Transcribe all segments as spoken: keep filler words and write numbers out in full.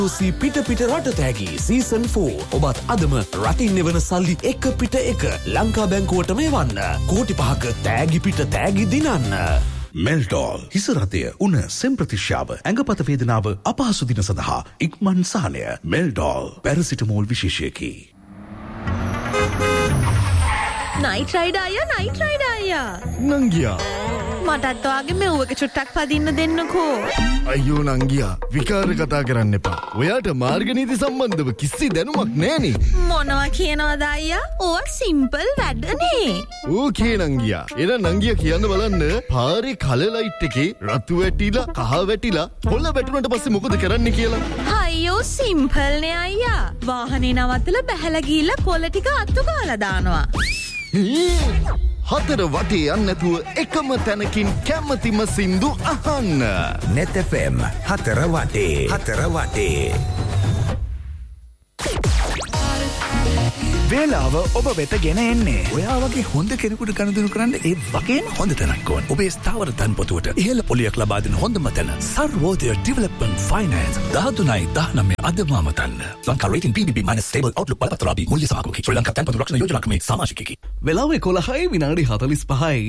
සී පිට පිට රට තෑගි සීසන් ෆෝර්. ඔබත් අදම රටින් එවන සල්ලි එක පිට එක ලංකා බැංකුවටම එවන්න. කෝටි පහක තෑගි පිට තෑගි දිනන්න. මෙල්ටෝල් හිසරතය උන සෙම්ප්‍රතිශ්‍යාව ඇඟපත වේදනාව අපහසු දින සඳහා ඉක්මන් සහනය. මෙල්ටෝල් පැරසිටමෝල් විශේෂයකි. නයිට් රයිඩර් අයියා නයිට් රයිඩර් අයියා නංගියා මටත් වාගේ මෙව්වක චුට්ටක් පදින්න දෙන්නකෝ. අයියෝ නංගියා විකාර කතා කරන්න එපා. ඔයාට මාර්ග නීති සම්බන්ධව කිසි දැනුමක් නෑනේ. මොනවා කියනවද අයියා? ඕවා සිම්පල් වැඩනේ. ඕකේ නංගියා. එහෙනම් නංගියා කියන්න බලන්න පාරේ කල ලයිට් එකේ රතු වැටිලා කහ වැටිලා කොළ වැටුණට පස්සේ මොකද කරන්න කියලා. අයියෝ සිම්පල් නේ අයියා. වාහනේ නවත්තලා බැහැලා ගිහිල්ලා කොළ ටික අත්තු ගාලා දානවා. හතර වටේ යන්න නැතුව එකම තැනකින් කැමතිම සින්දු අහන්න. net F M හතර වටේ හතර වටේ. වේලාව ඔබ වෙත ගෙන එන්නේ. ඔයා වගේ හොඳ කෙනෙකුට ගනුදෙනු කරන්න ඒ වගේම හොඳ තැනක් ඕන. ඔබේ ස්ථාවර තන්පොතුවට ඉහළ පොලියක් ලබා දෙන හොඳම තැන Sarvodaya development finance දහතුනයි දහනවය අදමාම තන්න. Lanka rating P B B minus stable outlook බලපත්‍ර ලබී මුල්‍ය සහකෝකී ශ්‍රී ලංකා තන්පොතු රක්ෂණ යෝජනා ක්‍රමේ සමාජිකයෙකි. වෙලාව එකොළහයි විනාඩි හතළිස් පහයි.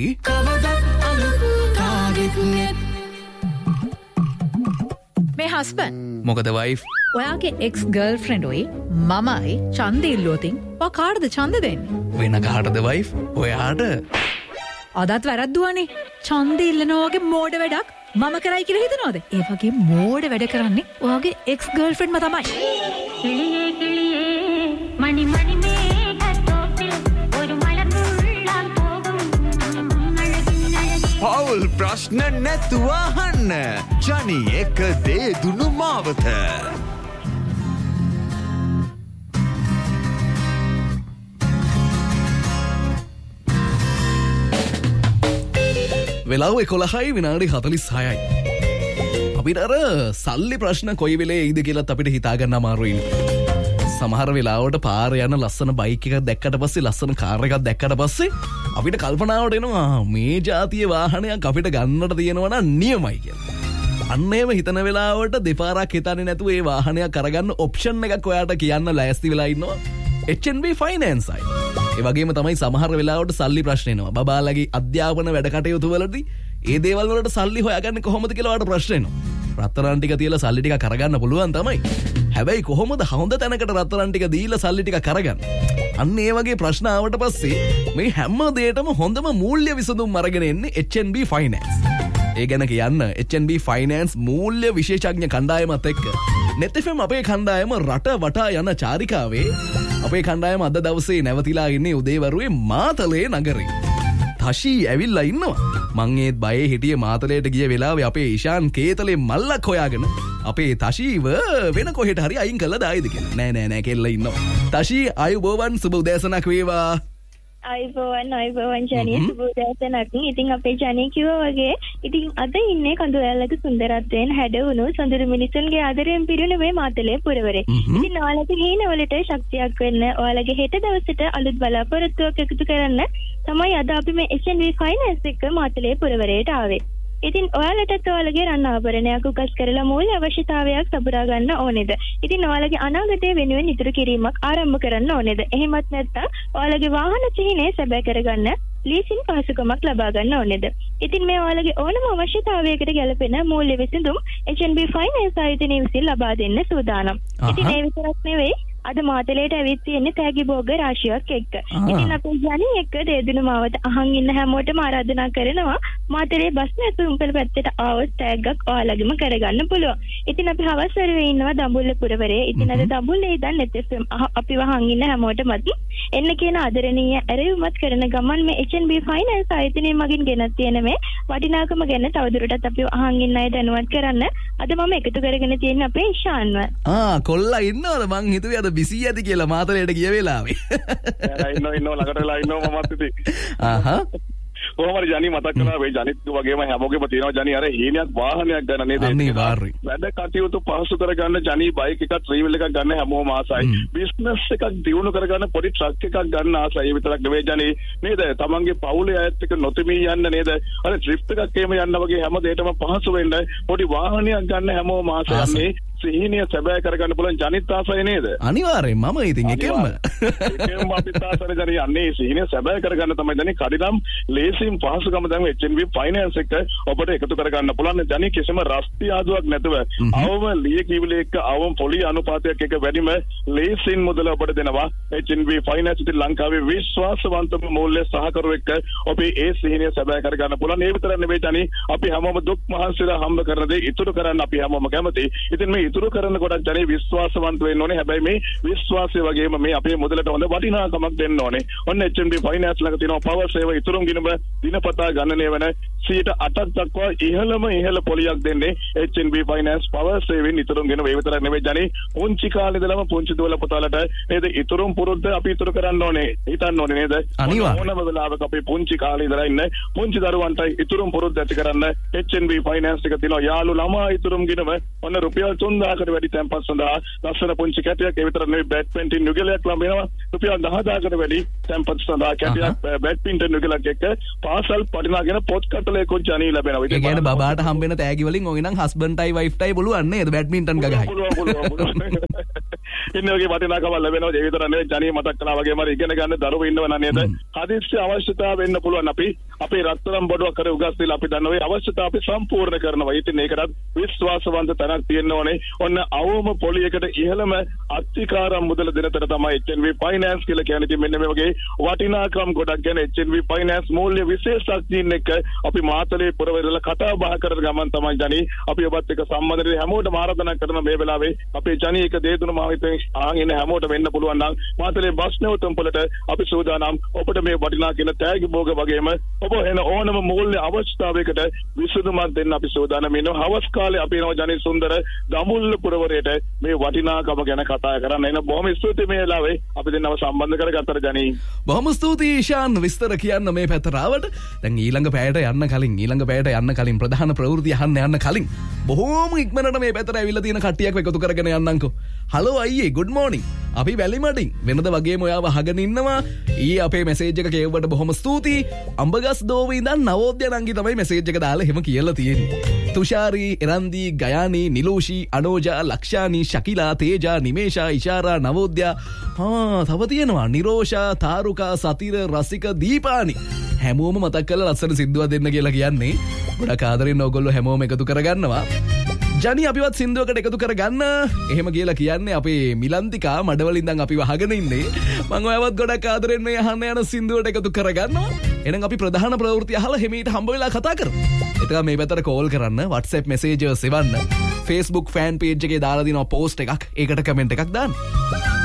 මේ හස්බන්ඩ් මොකද වයිෆ්? ඔයාගේ එක්ස් ගර්ල්ෆ්‍රෙන්ඩ් ඔයි මමයි ඡන්දෙ ඉල්ලුවොතින් ඔයා කාටද ඡන්ද දෙන්නේ? වෙන කාටද වයිෆ්? ඔයාට. අදත් වැරද්දුවානේ. ඡන්දෙ ඉල්ලනවා වගේ මෝඩ වැඩක් මම කරයි කියලා හිතනවද? ඒ වගේ මෝඩ වැඩ කරන්නේ ඔයාගේ එක්ස් ගර්ල්ෆ්‍රෙන්ඩ්ම තමයි. කිලියේ කිලියේ මණි මණි මේ කටෝපිල් ഒരു മലമുള്ളാൻ പോകും පවුල් ප්‍රශ්න නැතුව අහන්න. ජනි එක දේ දුනු මාවත. වෙලාව එකොළහයි විනාඩි හතළිස් හයයි. අපිට අර සල්ලි ප්‍රශ්න කොයි වෙලේ එයිද කියලාත් අපිට හිතාගන්න අමාරුයි. සමහර වෙලාවට පාර යන ලස්සන බයික් එකක් දැක්කට පස්සේ ලස්සන කාර් එකක් දැක්කට පස්සේ අපිට කල්පනාවට එනවා මේ ජාතියේ වාහනයක් අපිට ගන්නට තියෙනවා නම් නියමයි කියලා. අන්න ඒව හිතන වෙලාවට දෙපාරක් හිතන්නේ නැතුව ඒ වාහනයක් අරගන්න ඔප්ෂන් එකක් ඔයාට කියන්න ලෑස්ති වෙලා ඉන්නවා H and B Finance අය. ඒ වගේම තමයි සමහර වෙලාවට සල්ලි ප්‍රශ්න එනවා. බබාලගේ අධ්‍යාපන වැඩ කටයුතු වලදී ඒ දේවල් වලට සල්ලි හොයාගන්නේ කොහොමද කියලා ඔයාලට ප්‍රශ්න එනවා. රත්තරන් ටික තියලා සල්ලි ටික කරගන්න පුළුවන් තමයි. හැබැයි කොහොමද හොඳ තැනකට රත්තරන් ටික දීලා සල්ලි ටික කරගන්නේ? අන්න ඒ වගේ ප්‍රශ්න ආවට පස්සේ මේ හැම දෙයකටම හොඳම මූල්‍ය විසඳුම් අරගෙන එන්නේ H and B Finance. ඒ ගැන කියන්න H and B Finance මූල්‍ය විශේෂඥ කණ්ඩායමත් එක්ක net F M අපේ කණ්ඩායම රට වටා යන චාරිකාවේ අපේ කණ්ඩායම අද දවසේ නැවතිලා ඉන්නේ උදේවරුේ මාතලේ නගරේ. තෂී ඇවිල්ලා ඉන්නවා. මං ඒත් බයේ හිටියේ මාතලේට ගිය වෙලාවේ අපේ ඉෂාන් කේතලේ මල්ලක් හොයාගෙන අපේ තෂීව වෙන කොහෙට හරි අයින් කළා දායිද කියලා. නෑ නෑ නෑ කෙල්ල ඉන්නවා. තෂී ආයුබෝවන් සුබ උදෑසනක් වේවා. අයිබෝවන් අයිබෝවන් ජනී සුබ උදෑසනක්. ඉතින් අපේ ජනී කිව්වා වගේ ඉතින් අද ඉන්නේ කඳුවැල්ලක සුන්දරත්වයෙන් හැඩවුණු සොඳුරු මිනිසුන්ගේ ආදරයෙන් පිරුණු මේ මාතලේ පුරවරේ. ඉතින් ඔයාලගේ හීනවලට ශක්තියක් වෙන්න ඔයාලගේ හෙට දවසට අලුත් බලාපොරොත්තුවක් එකතු කරන්න තමයි අද අපි මේ H and B Finance එක මාතලේ පුරවරේට ආවේ. ඉතින් ඔයාලටත් ඔයාලගේ රන් ආභරණයක් උකස් කරලා මූල්‍ය අවශ්‍යතාවයක් සපුරා ගන්න ඕනේද? ඉතින් ඔයාලගේ අනාගතය වෙනුවෙන් ඉදිරි කිරීමක් ආරම්භ කරන්න ඕනේද? එහෙමත් නැත්නම් ඔයාලගේ වාහන සිහිනය සැබෑ කරගන්න ලීසින් පහසුකමක් ලබා ගන්න ඕනේද? ඉතින් මේ ඔයාලගේ ඕනම අවශ්‍යතාවයකට ගැලපෙන මූල්‍ය විසඳුම් H and B Finance ආයතනය විසින් ලබා දෙන්න සූදානම්. ඉතින් ඒ විතරක් නෙවෙයි අද මාතලේට ඇවිත් තියෙන්නේ තෑගි භෝග රාශියක් එක්ක. ඉතින් අපේ ජනී එක්ක දේදුණු මාවත අහන් ඉන්න හැමෝටම ආරාධනා කරනවා මාතලේ බස් නැතුම්පල පැත්තට ආවොත් තෑග්ගක් ඔයාලගෙම කරගන්න පුළුවන්. ඉතින් අපි හවස් වරුවේ ඉන්නවා දඹුල්ල පුරවරේ. ඉතින් අද දඹුල්ලේ ඉඳන් net F M අපි වහන් ඉන්න හැමෝටමත් එන්න කියන ආදරණීය ඇරයුමත් කරන ගමන් මේ H and B Finance ආයතනය මගින් ගෙනත් තියෙන මේ වටිනාකම ගැන තවදුරටත් අපි අහන් ඉන්න අය දැනුවත් කරන්න අද මම එකතු කරගෙන තියෙන අපේ ඉෂාන්ව. ආ කොල්ලා ඉන්නවද? මං හිතුවේ අද බිසි ඇති කියලා මාතලේට ගිය වෙලාවේ. ඉන්නව ඉන්නව ළඟට වෙලා ඉන්නව මමත් ඉතින්. ආහා. කොහොමද ජනි මතක් කරනවා වෙයි ජනිත් වගේම හැමෝගෙම තියෙනවා ජනි අර හීනයක් වාහනයක් ගන්න නේද? අනිවාර්යයෙන්. වැඩ කටයුතු පහසු කරගන්න ජනි බයික් එකක් ත්‍රිවිල් එකක් ගන්න හැමෝම ආසයි. බිස්නස් එකක් දියුණු කරගන්න පොඩි ට්‍රක් එකක් ගන්න ආසයි. ඒ විතරක් නෙවෙයි ජනි නේද? තමන්ගේ පවුලේ අයත් එක්ක නොතෙමී යන්න නේද? අර ට්‍රිප් එකක් එහෙම යන්න වගේ හැම දෙයකම පහසු වෙන්න පොඩි වාහනයක් ගන්න හැමෝම ආසයි. සිහිනිය සැබෑ කරගන්න පුළුවන් ජනිත් ආසයි නේද? අනිවාර්යෙන් මම ඉතින් එකෙන්ම එකෙන්ම අපි තාසනේ ජනි යන්නේ සිහිනිය සැබෑ කරගන්න තමයි ජනි කඩිනම් ලේසියෙන් පහසුකම දැන් H N B ෆයිනෑන්ස් එක ඔබට එකතු කරගන්න පුළුවන්. ජනි කිසිම රස්ති ආදුවක් නැතුව අවම ලිය කිවිල එක්ක අවම පොලි අනුපාතයක් එක වැඩිම ලේසියෙන් මුදල ඔබට දෙනවා. H N B ෆයිනෑන්ස් ඉතින් ලංකාවේ විශ්වාසවන්තම මූල්‍ය සහකරු එක්ක ඔබේ ඒ සිහිනිය සැබෑ කරගන්න පුළුවන්. ඒ විතරක් නෙවෙයි ජනි අපි හැමෝම දුක් මහන්සිලා හම්බ කරන දේ ඉතුරු කරන්න අපි හැමෝම කැමති. ඉතින් මේ ඉතුරු කරන කොට ජනි විශ්වාසවන්ත වෙන්න ඕනේ. හැබැයි මේ විශ්වාසය වගේම මේ අපේ මුදලට හොඳ වටිනාකමක් දෙන්න ඕනේ. ඔන්න H N B ෆයිනෑන්ස් ළඟ තියෙනවා පවර් සේව ඉතුරුම් ගිණුම දිනපතා ගණනය වෙන සියයට අටක් දක්වා ඉහළම ඉහළ පොලියක් දෙන්නේ H N B finance power සේවෙන් ඉතුරුම් ගිණුම. ඒ විතරක් නෙවෙයි ජනි පුංචි කාලේ ඉඳලම පුංචි දුවල පුතාලට නේද ඉතුරුම් පුරුද්ද අපි ඉතුරු කරන්න ඕනේ. හිතන්න ඕනේ නේද? ඕනම වෙලාවක අපි පුංචි කාලේ ඉඳලා ඉන්න පුංචි දරුවන්ට ඉතුරුම් පුරුද්ද ඇති කරන්න H N B ෆයිනෑන්ස් එක තියෙනවා. යාළු ළමා ඉතුරුම් ගිණුම ඔන්න රුපියල් තුන්දාහකට වැඩි තැන්පත් සඳහා ලස්සන පුංචි කැටයක්. ඒ විතරක් නෙවෙයි බැඩ්මින්ටන් යුගලයක් ලැබෙනවා රුපියල් දහදාහකට වැඩි තැන්පත් සඳහා කැටයක් බැඩ්මින්ටන් යුගලයක් එක්ක පාසල් පටිනාගෙන පොත් කටලයකුත් ජනී ලැබෙනවා. ඒ කියන්නේ බබාට හම්බෙන තෑගි වලින් ඔය නම් හස්බන්ඩ්ටයි වයිෆ්ටයි පුළුවන් නේද බැඩ්මින්ටන් ගගහයි. පුළුවන් පුළුවන් පුළුවන්. ඉන්නේ ඔගේ වටිනාකම ලැබෙනවා. ඒ විතරක් නෙවෙයි ජනී මතක් කළා වගේම ඉගෙන ගන්න දරුවෝ ඉන්නවනම් නේද? හදිස්සි අවශ්‍යතාව වෙන්න පුළුවන්. අපි අපේ රත්තරන් බඩුවක් කර උගස් දීලා අපි දන්න ඔය අවශ්‍යතාව අපි සම්පූර්ණ කරනවා. ඉතින් ඒකටත් විශ්වාසවන්ත තැනක් තියෙන්න ඕනේ. ඔන්න අවම පොලියකට ඉහළම අත්තිකාරම් මුදල දෙන තැන තමයි H N B ෆයිනෑන්ස් කියලා කියන්නේ. ඉතින් මෙන්න මේ වගේ වටිනාකම් ගොඩක් ගැන H N B ෆයිනෑන්ස් මූල්‍ය විශේෂඥයින් එක්ක අපි මාතලේ පුරවැදලා කතා බහ කරන ගමන් තමයි ජනි අපි ඔබත් එක්ක සම්බන්ධ වෙන්නේ. හැමෝටම ආරාධනා කරන මේ වෙලාවේ අපේ ජනි එක දේදුණු මාවිතෙන් ආන් ඉන්න හැමෝටම වෙන්න පුළුවන් නම් මාතලේ බස් නැවතුම් වලට අපි සූදානම් ඔබට මේ වටිනා කියන තෑගි භෝග වගේම ඔබ එන ඕනම මූල්‍ය අවස්ථාවයකට විසඳුමක් දෙන්න අපි සූදානම් ඉන්නවා. හවස් කාලේ අපි එනවා ජනි සුන්දර දඹුල්ල පුරවරයට මේ වටිනාකම ගැන කතා කරන්න. එන බොහොම ස්තුතියි මේ වෙලාවේ අපි දෙන්නව සම්බන්ධ කරගත්තට ජනි. බොහොම ස්තුතියි ඊශාන් විස්තර කියන්න මේ පැත්තට ආවට. දැන් ඊළඟ පැයට යන්න කලින් ඊළඟ පැයට යන්න කලින් ප්‍රධාන ප්‍රවෘත්ති අහන්න යන්න කලින් බොහොම ඉක්මනට මේ පැත්තට ඇවිල්ලා තියෙන කට්ටියක් එකතු කරගෙන යන්නම්කෝ. හලෝ අයියේ good morning. අපි වැලිමඩින් වෙනද වගේම ඔයාව අහගෙන ඉන්නවා. ඊ අපේ මැසේජ් එක කියවුවට බොහොම ස්තුතියි. අඹගස් දෝවේ ඉඳන් නවෝදය නංගි තමයි මැසේජ් එක දාලා එහෙම කියලා තියෙන්නේ. තුෂාරි, එරන්දි, ගයානි, නිලෝෂි, අනෝජා, ලක්ෂානි, ශකිලා, තේජා, නිමේෂා, ඉෂාරා, නවෝදය. හා තව තියෙනවා නිරෝෂා, තාරුකා, සතිර, රසික, දීපානි. හැමෝම මතක් කරලා ලස්සන සින්දුවක් දෙන්න කියලා කියන්නේ. ගොඩක් ආදරෙන් ඕගොල්ලෝ හැමෝම එකතු කරගන්නවා. ජනි අපිවත් සින්දුවකට එකතු කරගන්න. එහෙම කියලා කියන්නේ අපේ මිලන්තිකා මඩවලින් ඉඳන් අපිව අහගෙන ඉන්නේ. මම ඔයවත් ගොඩක් ආදරෙන් මේ අහන්න යන සින්දුවට එකතු කරගන්නවා. එහෙනම් අපි ප්‍රධාන ප්‍රවෘත්ති අහලා හිමීට හම්බ වෙලා කතා කරමු. එතකොට මේ පැත්තට කෝල් කරන්න, WhatsApp messages එවන්න, Facebook fan page එකේ දාලා දිනවා post එකක්. ඒකට කමෙන්ට් එකක් දාන්න.